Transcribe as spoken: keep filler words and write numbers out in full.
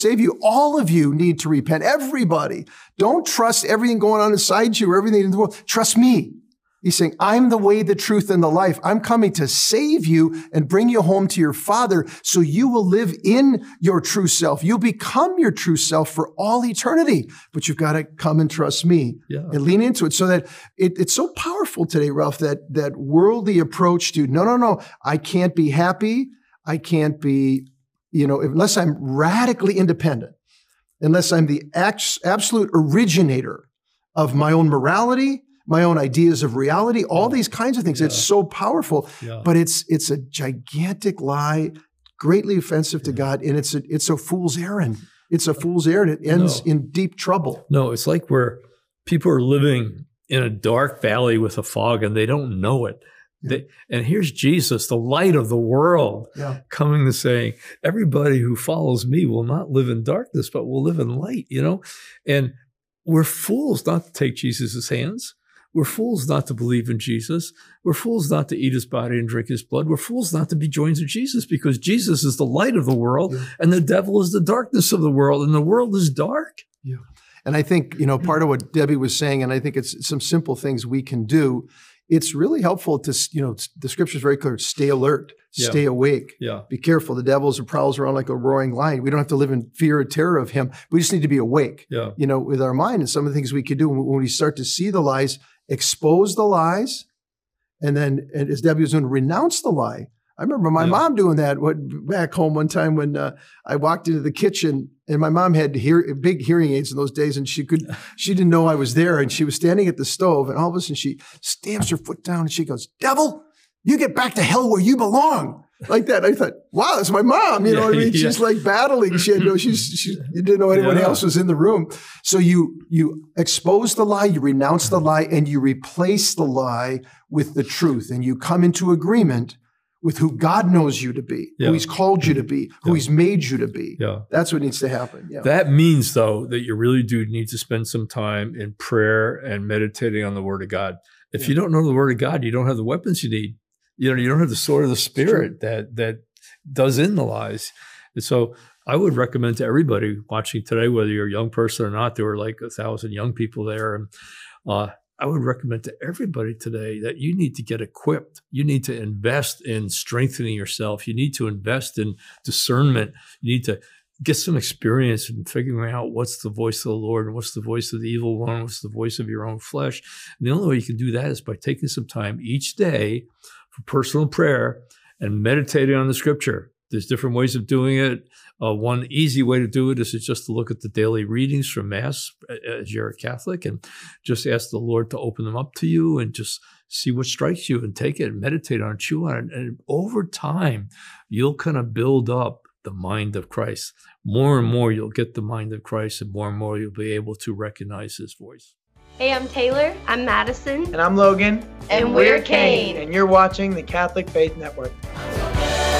save you. All of you need to repent. Everybody. Don't trust everything going on inside you or everything in the world. Trust me. He's saying, I'm the way, the truth, and the life. I'm coming to save you and bring you home to your Father so you will live in your true self. You'll become your true self for all eternity. But you've got to come and trust me yeah. and lean into it. So that it, it's so powerful today, Ralph, that, that worldly approach to, no, no, no, I can't be happy. I can't be, you know, unless I'm radically independent, unless I'm the absolute originator of my own morality, my own ideas of reality, all these kinds of things. Yeah. It's so powerful, yeah. but it's it's a gigantic lie, greatly offensive to God, and it's a, it's a fool's errand. It's a fool's errand. It ends no. in deep trouble. No, it's like where people are living in a dark valley with a fog and they don't know it. Yeah. They, and here's Jesus, the light of the world, yeah. coming to saying, everybody who follows me will not live in darkness, but will live in light, you know? And we're fools not to take Jesus' hands. We're fools not to believe in Jesus. We're fools not to eat his body and drink his blood. We're fools not to be joined to Jesus because Jesus is the light of the world yeah. and the devil is the darkness of the world and the world is dark. Yeah. And I think, you know, part of what Debbie was saying, and I think it's some simple things we can do. It's really helpful to, you know, the scripture is very clear. Stay alert, Yeah. stay awake. Yeah. Be careful. The devil's who prowls around like a roaring lion. We don't have to live in fear or terror of him. We just need to be awake, Yeah. you know, with our mind. And some of the things we could do when we start to see the lies, expose the lies, and then, and as Debbie was doing, renounce the lie. I remember my Yeah. mom doing that what, back home one time when uh, I walked into the kitchen, and my mom had hear, big hearing aids in those days, and she could she didn't know I was there, and she was standing at the stove, and all of a sudden she stamps her foot down, and she goes, "Devil, you get back to hell where you belong." Like that. I thought, wow, that's my mom. You know Yeah, what I mean? yeah. She's like battling. She had no, she's, she you didn't know anyone Yeah. else was in the room. So you, you expose the lie, you renounce the lie, and you replace the lie with the truth. And you come into agreement with who God knows you to be, Yeah. who he's called you to be, who Yeah. he's made you to be. Yeah. That's what needs to happen. Yeah. That means, though, that you really do need to spend some time in prayer and meditating on the Word of God. If Yeah. you don't know the Word of God, you don't have the weapons you need. You know, you don't have the sword of the Spirit that that does in the lies. And so I would recommend to everybody watching today, whether you're a young person or not, there were like a thousand young people there. And uh, I would recommend to everybody today that you need to get equipped. You need to invest in strengthening yourself. You need to invest in discernment. You need to get some experience in figuring out what's the voice of the Lord and what's the voice of the evil one, what's the voice of your own flesh. And the only way you can do that is by taking some time each day for personal prayer and meditating on the scripture. There's different ways of doing it. Uh, one easy way to do it is to just to look at the daily readings from Mass as you're a Catholic and just ask the Lord to open them up to you and just see what strikes you and take it and meditate on it, chew on it. And over time, you'll kind of build up the mind of Christ. More and more, you'll get the mind of Christ, and more and more, you'll be able to recognize his voice. Hey, I'm Taylor. I'm Madison. And I'm Logan. And we're Kane. And you're watching the Catholic Faith Network.